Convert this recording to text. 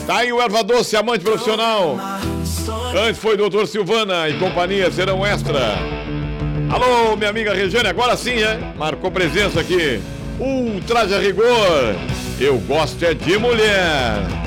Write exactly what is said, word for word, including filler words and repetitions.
Tá aí o Erva Doce, amante profissional. Antes foi doutor Silvana e companhia, serão extra. Alô, minha amiga Regiane, agora sim, é? Marcou presença aqui. Ultraja Rigor. Eu gosto é de mulher.